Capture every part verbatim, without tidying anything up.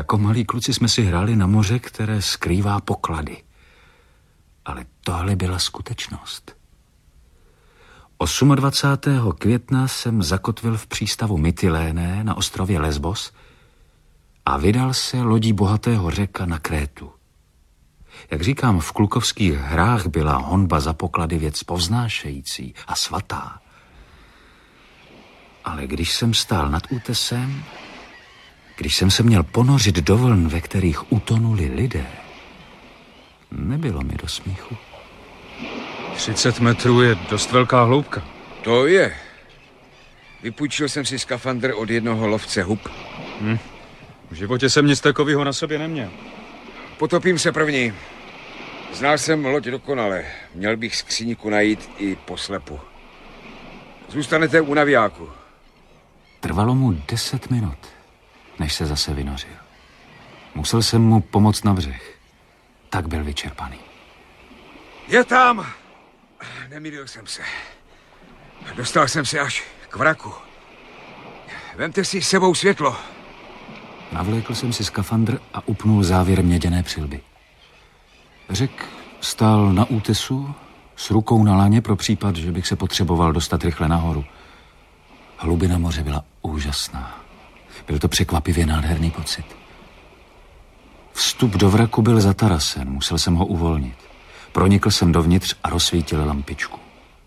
Jako malí kluci jsme si hráli na moře, které skrývá poklady. Ale tohle byla skutečnost. dvacátého osmého května jsem zakotvil v přístavu Mytiléné na ostrově Lesbos a vydal se lodí bohatého Řeka na Krétu. Jak říkám, v klukovských hrách byla honba za poklady věc povznášející a svatá. Ale když jsem stál nad útesem, když jsem se měl ponořit do vln, ve kterých utonuli lidé, nebylo mi do smíchu. třicet metrů je dost velká hloubka. To je. Vypůjčil jsem si skafandr od jednoho lovce hub. Hm. V životě jsem nic takového na sobě neměl. Potopím se první. Znal jsem loď dokonale. Měl bych skříňku najít i poslepu. Zůstanete u navijáku. Trvalo mu deset minut, než se zase vynořil. Musel jsem mu pomoct na břeh. Tak byl vyčerpaný. Je tam! Nemýlil jsem se. Dostal jsem se až k vraku. Vemte si s sebou světlo. Navlékl jsem si skafandr a upnul závěr měděné přilby. Řek stál na útesu s rukou na laně pro případ, že bych se potřeboval dostat rychle nahoru. Hlubina moře byla úžasná. Byl to překvapivě nádherný pocit. Vstup do vraku byl zatarasen, musel jsem ho uvolnit. Pronikl jsem dovnitř a rozsvítil lampičku.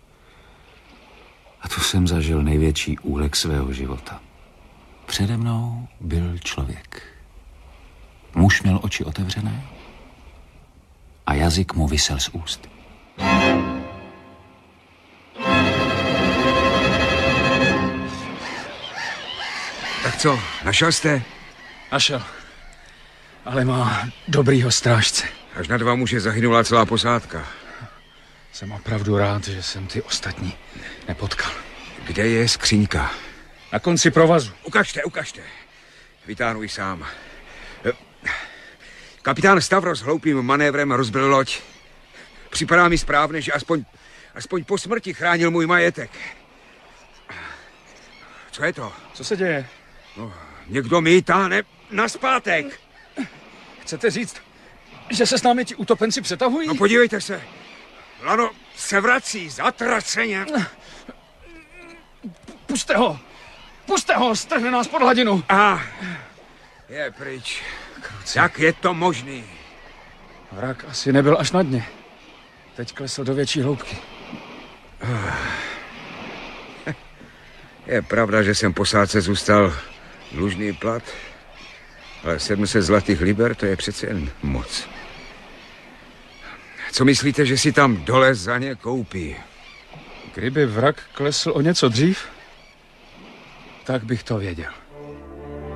A tu jsem zažil největší úlek svého života. Přede mnou byl člověk. Muž měl oči otevřené a jazyk mu visel z úst. Tak co, našel jste? Našel. Ale má dobrýho strážce. Až na dva muže zahynula celá posádka. Jsem opravdu rád, že jsem ty ostatní nepotkal. Kde je skříňka? Na konci provazu. Ukažte, ukažte. Vytáhnu ji sám. Kapitán Stavros hloupým manévrem rozbil loď. Připadá mi správně, že aspoň, aspoň po smrti chránil můj majetek. Co je to? Co se děje? No, někdo mi táhne nazpátek. Chcete říct, že se s námi ti utopenci přetahují? No podívejte se. Lano se vrací zatraceně. Puste ho! Puste ho! Strhne nás pod hladinu! A je pryč. Kruci. Jak je to možný? Vrak asi nebyl až na dně. Teď klesl do větší hloubky. Je pravda, že jsem posádce zůstal dlužný plat, ale sedm set zlatých liber, to je přece jen moc. Co myslíte, že si tam dole za ně koupí? Kdyby vrak klesl o něco dřív, tak bych to věděl.